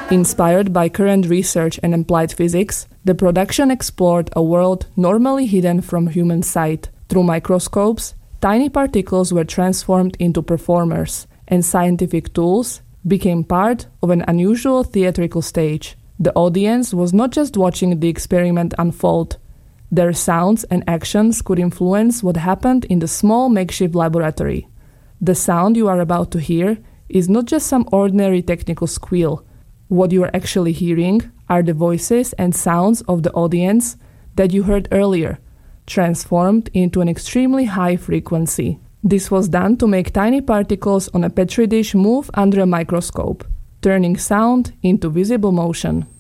Inspired by current research and applied physics, the production explored a world normally hidden from human sight. Through microscopes, tiny particles were transformed into performers, and scientific tools became part of an unusual theatrical stage. The audience was not just watching the experiment unfold. Their sounds and actions could influence what happened in the small makeshift laboratory. The sound you are about to hear is not just some ordinary technical squeal. What you are actually hearing are the voices and sounds of the audience that you heard earlier, transformed into an extremely high frequency. This was done to make tiny particles on a petri dish move under a microscope, turning sound into visible motion.